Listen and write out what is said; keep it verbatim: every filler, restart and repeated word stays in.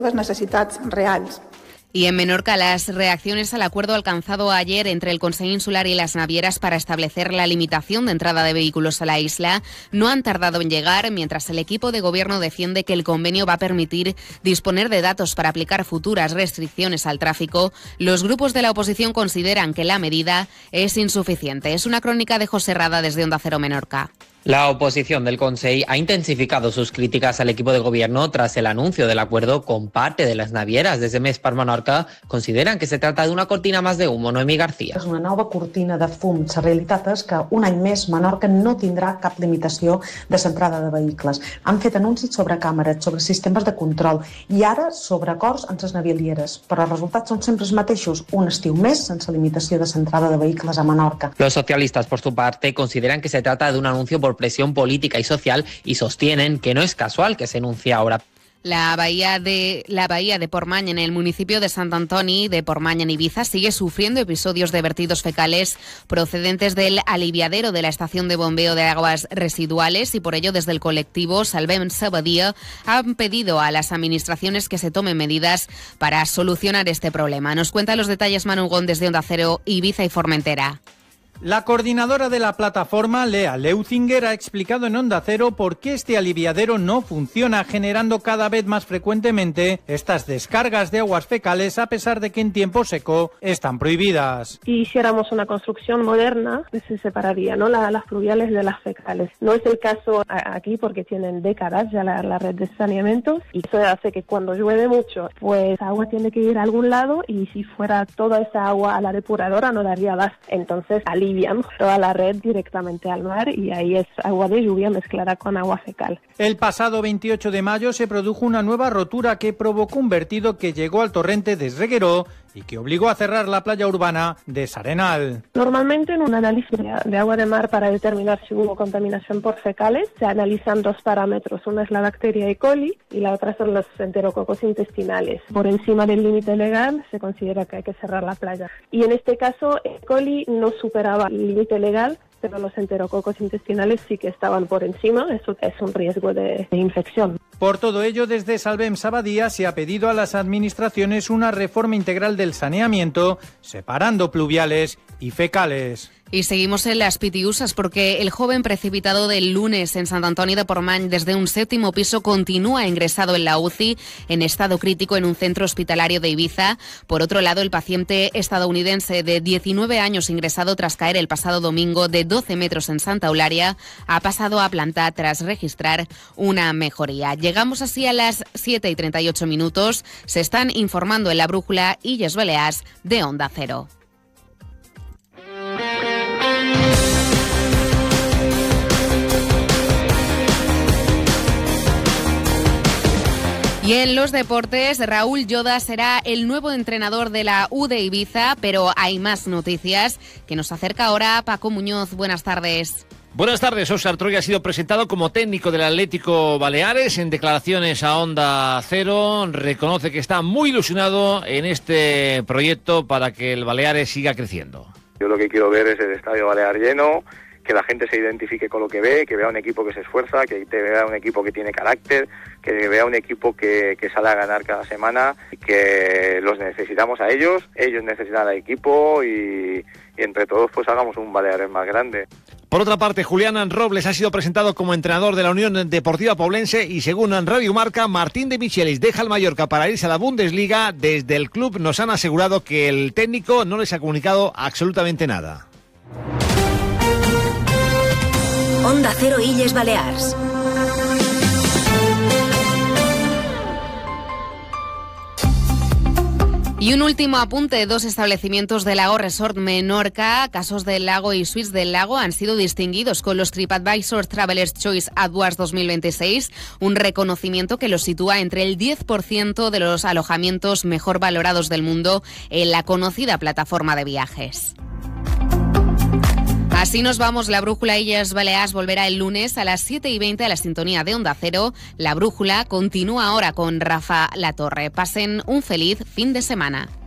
Les necessitats reals. Y en Menorca, las reacciones al acuerdo alcanzado ayer entre el Consejo Insular y las navieras para establecer la limitación de entrada de vehículos a la isla no han tardado en llegar, mientras el equipo de gobierno defiende que el convenio va a permitir disponer de datos para aplicar futuras restricciones al tráfico. Los grupos de la oposición consideran que la medida es insuficiente. Es una crónica de José Rada desde Onda Cero Menorca. La oposición del Consell ha intensificado sus críticas al equipo de gobierno tras el anuncio del acuerdo con parte de las navieras. Desde Més per Menorca consideran que se trata de una cortina más de humo. Noemí García. És una nova cortina de fum. La realitat és que un any més Menorca no tindrà cap limitació de centrada de vehicles. Han fet anuncis sobre càmeres, sobre sistemes de control i ara sobre acords amb les navielieres. Però els resultats són sempre els mateixos. Un estiu més sense limitació de centrada de vehicles a Menorca. Los socialistas, por su parte, consideran que se trata de un anuncio por presión política y social y sostienen que no es casual que se anuncie ahora. La bahía de la bahía de Portmany, en el municipio de Sant Antoni de Portmany, en Ibiza, sigue sufriendo episodios de vertidos fecales procedentes del aliviadero de la estación de bombeo de aguas residuales, y por ello desde el colectivo Salvem Sabadia han pedido a las administraciones que se tomen medidas para solucionar este problema. Nos cuenta los detalles Manu Gon desde Onda Cero, Ibiza y Formentera. La coordinadora de la plataforma, Lea Leuzinger, ha explicado en Onda Cero por qué este aliviadero no funciona, generando cada vez más frecuentemente estas descargas de aguas fecales, a pesar de que en tiempo seco están prohibidas. Si hiciéramos una construcción moderna, se separaría, ¿no?, la, las fluviales de las fecales. No es el caso aquí porque tienen décadas ya la, la red de saneamiento, y eso hace que cuando llueve mucho, pues agua tiene que ir a algún lado, y si fuera toda esa agua a la depuradora no daría más. Entonces alivia toda la red directamente al mar, y ahí es agua de lluvia mezclada con agua fecal. El pasado veintiocho de mayo se produjo una nueva rotura que provocó un vertido que llegó al torrente de Esregueró y que obligó a cerrar la playa urbana de S'Arenal. Normalmente en un análisis de agua de mar para determinar si hubo contaminación por fecales se analizan dos parámetros. Una es la bacteria E. coli y la otra son los enterococos intestinales. Por encima del límite legal se considera que hay que cerrar la playa. Y en este caso E. coli no superaba el límite legal, pero los enterococos intestinales sí que estaban por encima. Eso es un riesgo de, de infección. Por todo ello, desde Salvem Sabadia se ha pedido a las administraciones una reforma integral del saneamiento, separando pluviales y fecales. Y seguimos en las pitiusas porque el joven precipitado del lunes en Sant Antoni de Portmany desde un séptimo piso continúa ingresado en la U C I en estado crítico en un centro hospitalario de Ibiza. Por otro lado, el paciente estadounidense de diecinueve años ingresado tras caer el pasado domingo de doce metros en Santa Eulària ha pasado a planta tras registrar una mejoría. Llegamos así a las siete y treinta y ocho minutos. Se están informando en la brújula Illes Balears de Onda Cero. Y en los deportes, Raúl Lloda será el nuevo entrenador de la U de Ibiza, pero hay más noticias que nos acerca ahora Paco Muñoz. Buenas tardes. Buenas tardes. Óscar Troy ha sido presentado como técnico del Atlético Baleares. En declaraciones a Onda Cero reconoce que está muy ilusionado en este proyecto para que el Baleares siga creciendo. Yo lo que quiero ver es el Estadio Balear lleno, que la gente se identifique con lo que ve, que vea un equipo que se esfuerza, que vea un equipo que tiene carácter, que vea un equipo que, que sale a ganar cada semana, y que los necesitamos a ellos, ellos necesitan al equipo, y, y entre todos pues hagamos un Baleares más grande. Por otra parte, Julián Robles ha sido presentado como entrenador de la Unión Deportiva Poblense y según Radio Marca, Martín de Michelis deja el Mallorca para irse a la Bundesliga. Desde el club nos han asegurado que el técnico no les ha comunicado absolutamente nada. Onda Cero Illes Balears. Y un último apunte, dos establecimientos de Lago Resort Menorca, Casos del Lago y Suites del Lago, han sido distinguidos con los TripAdvisor Travelers Choice Awards dos mil veintiséis, un reconocimiento que los sitúa entre el diez por ciento de los alojamientos mejor valorados del mundo en la conocida plataforma de viajes. Así nos vamos. La Brújula Illes Balears volverá el lunes a las siete y veinte a la sintonía de Onda Cero. La Brújula continúa ahora con Rafa Latorre. Pasen un feliz fin de semana.